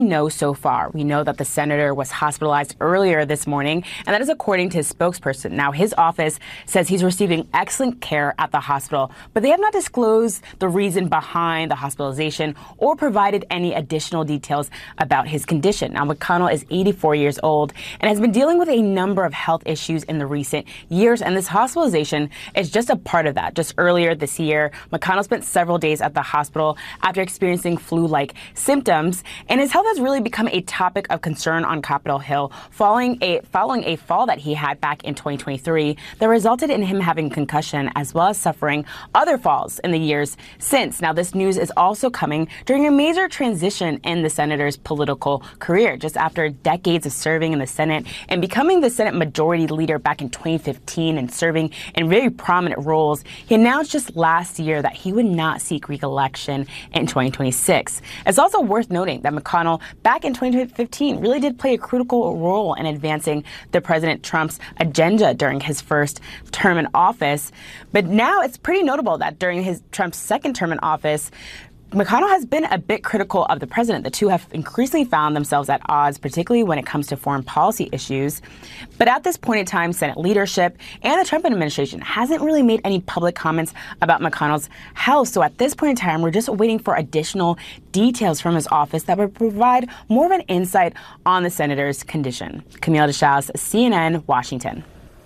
Know so far. We know that the senator was hospitalized earlier this morning, and that is according to his spokesperson. Now, his office says he's receiving excellent care at the hospital, but they have not disclosed the reason behind the hospitalization or provided any additional details about his condition. Now, McConnell is 84 years old and has been dealing with a number of health issues in the recent years, and this hospitalization is just a part of that. Just earlier this year, McConnell spent several days at the hospital after experiencing flu-like symptoms, and his health has really become a topic of concern on Capitol Hill following a fall that he had back in 2023 that resulted in him having concussion as well as suffering other falls in the years since. Now, this news is also coming during a major transition in the senator's political career. Just after decades of serving in the Senate and becoming the Senate Majority Leader back in 2015 and serving in very prominent roles, he announced just last year that he would not seek re-election in 2026. It's also worth noting that McConnell back in 2015 really did play a critical role in advancing the President Trump's agenda during his first term in office. But now it's pretty notable that during Trump's second term in office, McConnell has been a bit critical of the president. The two have increasingly found themselves at odds, particularly when it comes to foreign policy issues. But at this point in time, Senate leadership and the Trump administration hasn't really made any public comments about McConnell's health. So at this point in time, we're just waiting for additional details from his office that would provide more of an insight on the senator's condition. Camille Deschales, CNN, Washington.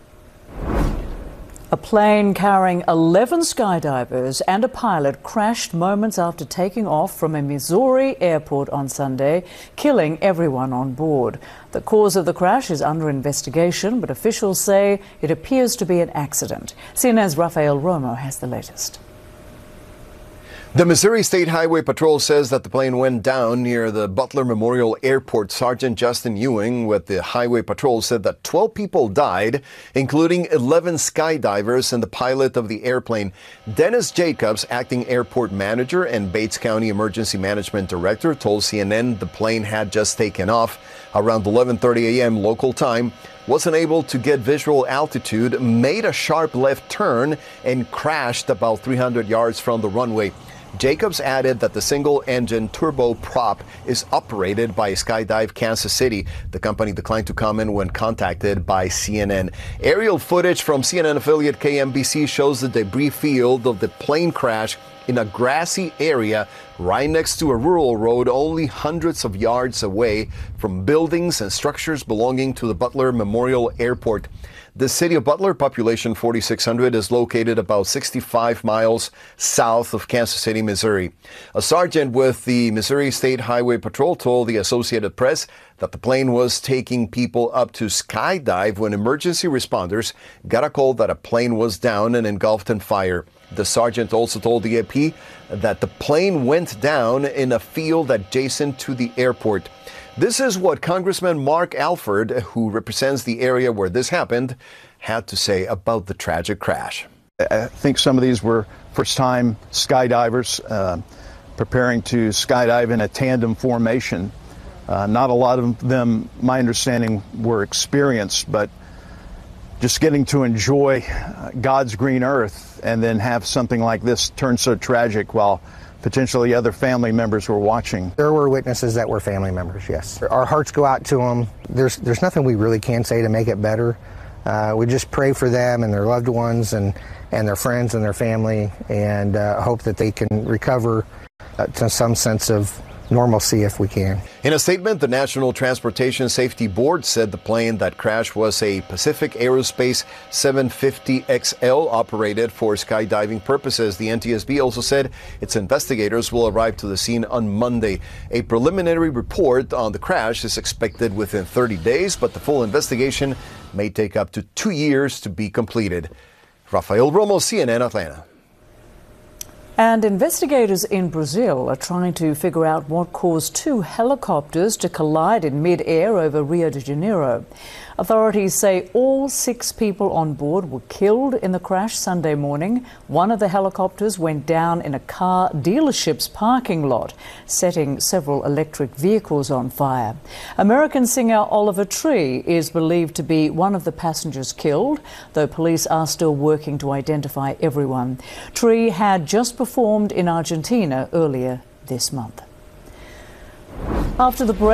A plane carrying 11 skydivers and a pilot crashed moments after taking off from a Missouri airport on Sunday, killing everyone on board. The cause of the crash is under investigation, but officials say it appears to be an accident. CNN's Rafael Romo has the latest. The Missouri State Highway Patrol says that the plane went down near the Butler Memorial Airport. Sergeant Justin Ewing with the Highway Patrol said that 12 people died, including 11 skydivers and the pilot of the airplane. Dennis Jacobs, acting airport manager and Bates County Emergency Management Director, told CNN the plane had just taken off around 11:30 a.m. local time, wasn't able to get visual altitude, made a sharp left turn, and crashed about 300 yards from the runway. Jacobs added that the single-engine turboprop is operated by Skydive Kansas City. The company declined to comment when contacted by CNN. Aerial footage from CNN affiliate KMBC shows the debris field of the plane crash in a grassy area right next to a rural road only hundreds of yards away from buildings and structures belonging to the Butler Memorial Airport. The city of Butler, population 4,600, is located about 65 miles south of Kansas City, Missouri. A sergeant with the Missouri State Highway Patrol told the Associated Press that the plane was taking people up to skydive when emergency responders got a call that a plane was down and engulfed in fire. The sergeant also told the AP that the plane went down in a field adjacent to the airport. This is what Congressman Mark Alford, who represents the area where this happened, had to say about the tragic crash. I think some of these were first-time skydivers preparing to skydive in a tandem formation. Not a lot of them, my understanding, were experienced, but just getting to enjoy God's green earth and then have something like this turn so tragic while potentially other family members were watching. There were witnesses that were family members, yes. Our hearts go out to them. There's nothing we really can say to make it better. We just pray for them and their loved ones and their friends and their family, and hope that they can recover to some sense of normalcy if we can. In a statement, the National Transportation Safety Board said the plane that crashed was a Pacific Aerospace 750XL operated for skydiving purposes. The NTSB also said its investigators will arrive to the scene on Monday. A preliminary report on the crash is expected within 30 days, but the full investigation may take up to 2 years to be completed. Rafael Romo, CNN, Atlanta. And investigators in Brazil are trying to figure out what caused two helicopters to collide in mid-air over Rio de Janeiro. Authorities say all 6 people on board were killed in the crash Sunday morning. One of the helicopters went down in a car dealership's parking lot, setting several electric vehicles on fire. American singer Oliver Tree is believed to be one of the passengers killed, though police are still working to identify everyone. Tree had just performed in Argentina earlier this month. After the break.